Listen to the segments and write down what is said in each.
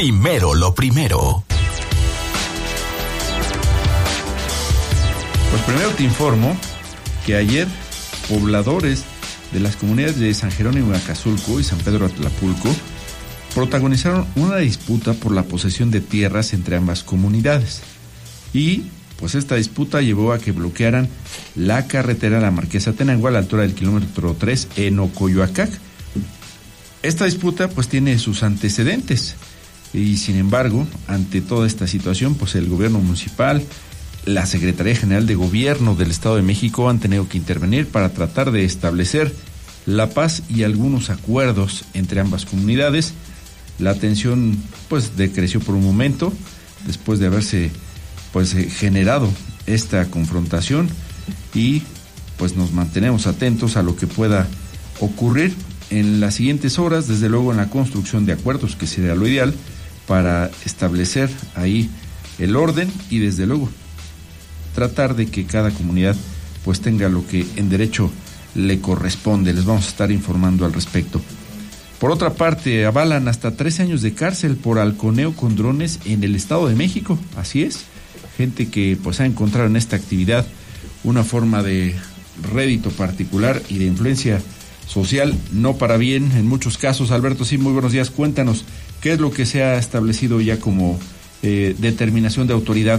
Primero lo primero. Pues primero te informo que ayer pobladores de las comunidades de San Jerónimo de Acazulco y San Pedro Atlapulco protagonizaron una disputa por la posesión de tierras entre ambas comunidades. Y pues esta disputa llevó a que bloquearan la carretera La Marquesa Tenango a la altura del kilómetro 3 en Ocoyoacac. Esta disputa pues tiene sus antecedentes y sin embargo, ante toda esta situación, pues el gobierno municipal, la Secretaría General de Gobierno del Estado de México han tenido que intervenir para tratar de establecer la paz y algunos acuerdos entre ambas comunidades. La tensión pues decreció por un momento después de haberse pues generado esta confrontación y pues nos mantenemos atentos a lo que pueda ocurrir en las siguientes horas, desde luego en la construcción de acuerdos, que sería lo ideal para establecer ahí el orden y desde luego tratar de que cada comunidad pues tenga lo que en derecho le corresponde. Les vamos a estar informando al respecto. Por otra parte, avalan hasta 13 años de cárcel por halconeo con drones en el Estado de México. Así es, gente que pues ha encontrado en esta actividad una forma de rédito particular y de influencia social, no para bien en muchos casos. Alberto, sí, muy buenos días. Cuéntanos, ¿qué es lo que se ha establecido ya como determinación de autoridad?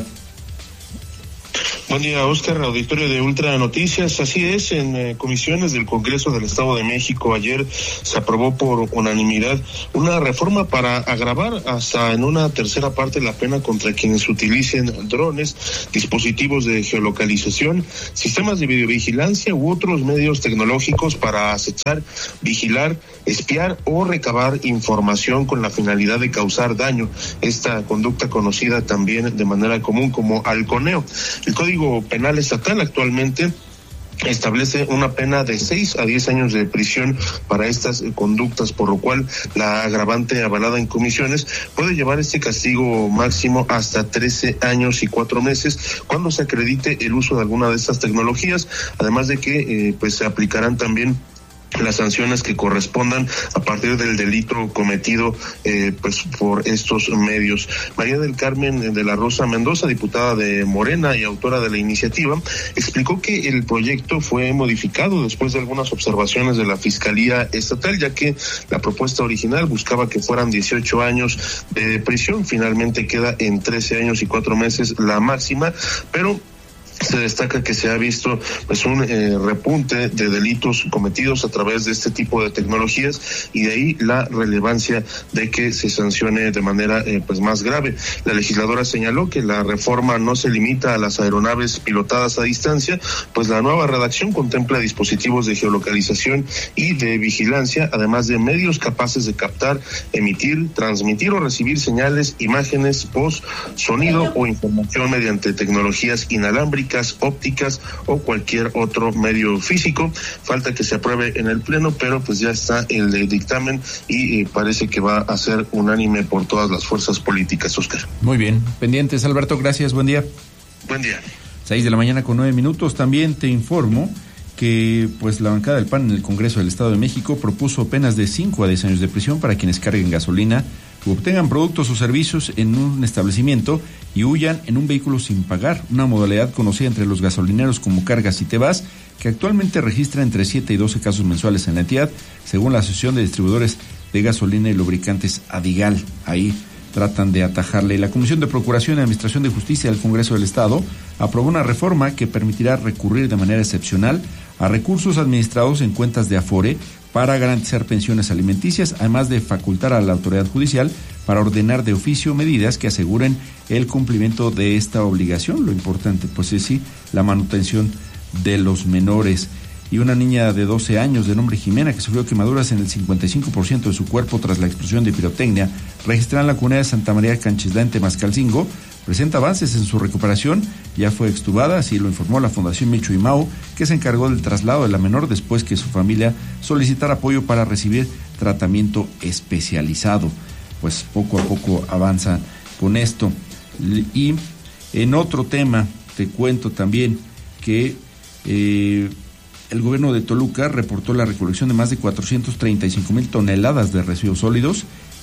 Buen día, Oscar, auditorio de Ultra Noticias. Así es, en comisiones del Congreso del Estado de México ayer se aprobó por unanimidad una reforma para agravar hasta en una tercera parte la pena contra quienes utilicen drones, dispositivos de geolocalización, sistemas de videovigilancia u otros medios tecnológicos para acechar, vigilar, espiar o recabar información con la finalidad de causar daño. Esta conducta conocida también de manera común como halconeo. El Código Penal Estatal actualmente establece una pena de 6 a 10 años de prisión para estas conductas, por lo cual la agravante avalada en comisiones puede llevar este castigo máximo hasta 13 años y 4 meses cuando se acredite el uso de alguna de estas tecnologías, además de que pues se aplicarán también las sanciones que correspondan a partir del delito cometido pues por estos medios. María del Carmen de la Rosa Mendoza, diputada de Morena y autora de la iniciativa, explicó que el proyecto fue modificado después de algunas observaciones de la Fiscalía Estatal, ya que la propuesta original buscaba que fueran 18 años de prisión, finalmente queda en 13 años y 4 meses la máxima, pero se destaca que se ha visto pues un repunte de delitos cometidos a través de este tipo de tecnologías y de ahí la relevancia de que se sancione de manera pues más grave. La legisladora señaló que la reforma no se limita a las aeronaves pilotadas a distancia, pues la nueva redacción contempla dispositivos de geolocalización y de vigilancia, además de medios capaces de captar, emitir, transmitir o recibir señales, imágenes, voz, sonido o información mediante tecnologías inalámbricas, ópticas o cualquier otro medio físico. Falta que se apruebe en el Pleno, pero pues ya está el dictamen y parece que va a ser unánime por todas las fuerzas políticas, Oscar. Muy bien, pendientes, Alberto, gracias, buen día. Buen día. 6:00 con 9 minutos. También te informo que pues la bancada del PAN en el Congreso del Estado de México propuso penas de 5 a 10 años de prisión para quienes carguen gasolina u obtengan productos o servicios en un establecimiento y huyan en un vehículo sin pagar, una modalidad conocida entre los gasolineros como cargas y te vas, que actualmente registra entre 7 y 12 casos mensuales en la entidad, según la Asociación de Distribuidores de Gasolina y Lubricantes ADIGAL. Ahí tratan de atajarle. La Comisión de Procuración y Administración de Justicia del Congreso del Estado aprobó una reforma que permitirá recurrir de manera excepcional a recursos administrados en cuentas de Afore para garantizar pensiones alimenticias, además de facultar a la autoridad judicial para ordenar de oficio medidas que aseguren el cumplimiento de esta obligación. Lo importante, pues es sí, la manutención de los menores. Y una niña de 12 años de nombre Jimena, que sufrió quemaduras en el 55% de su cuerpo tras la explosión de pirotecnia registrada en la comunidad de Santa María Canchislá en Temascalcingo, presenta avances en su recuperación. Ya fue extubada, así lo informó la Fundación Micho y Mau, que se encargó del traslado de la menor después que su familia solicitara apoyo para recibir tratamiento especializado. Pues poco a poco avanza con esto. Y en otro tema, te cuento también que el gobierno de Toluca reportó la recolección de más de 435,000 toneladas de residuos sólidos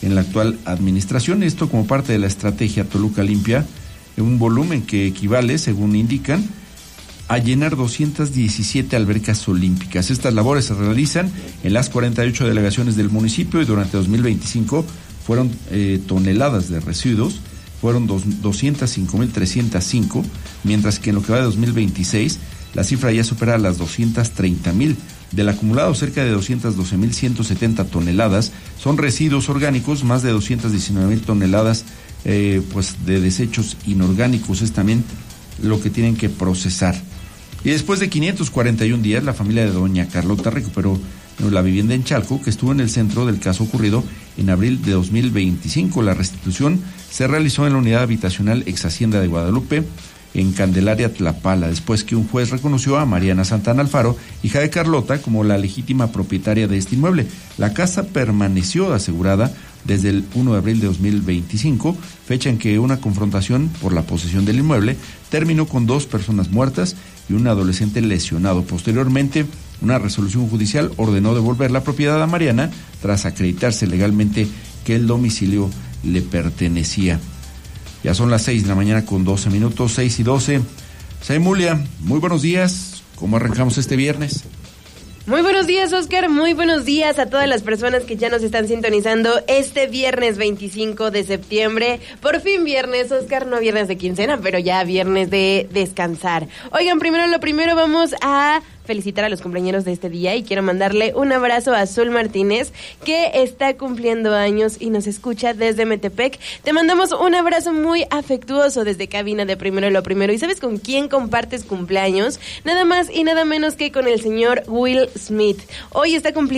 en la actual administración. Esto como parte de la estrategia Toluca Limpia, en un volumen que equivale, según indican, a llenar 217 albercas olímpicas. Estas labores se realizan en las 48 delegaciones del municipio y durante 2025 fueron toneladas de residuos, fueron 205.305, mientras que en lo que va de 2026 la cifra ya supera las 230.000. Del acumulado, cerca de 212.170 toneladas son residuos orgánicos, más de 219.000 toneladas pues de desechos inorgánicos es también lo que tienen que procesar. Y después de 541 días, la familia de doña Carlota recuperó la vivienda en Chalco, que estuvo en el centro del caso ocurrido en abril de 2025. La restitución se realizó en la unidad habitacional ex Hacienda de Guadalupe, en Candelaria, Tlapala, después que un juez reconoció a Mariana Santana Alfaro, hija de Carlota, como la legítima propietaria de este inmueble. La casa permaneció asegurada desde el 1 de abril de 2025, fecha en que una confrontación por la posesión del inmueble terminó con 2 personas muertas y un adolescente lesionado. Posteriormente, una resolución judicial ordenó devolver la propiedad a Mariana tras acreditarse legalmente que el domicilio le pertenecía. Ya son las 6 de la mañana con 12 minutos, 6:12. Saimulia, muy buenos días. ¿Cómo arrancamos este viernes? Muy buenos días, Oscar. Muy buenos días a todas las personas que ya nos están sintonizando este viernes 25 de septiembre. Por fin viernes, Oscar, no viernes de quincena, pero ya viernes de descansar. Oigan, primero vamos a felicitar a los cumpleaños de este día y quiero mandarle un abrazo a Azul Martínez, que está cumpliendo años y nos escucha desde Metepec. Te mandamos un abrazo muy afectuoso desde cabina de Primero lo Primero. ¿Y sabes con quién compartes cumpleaños? Nada más y nada menos que con el señor Will Smith. Hoy está cumpliendo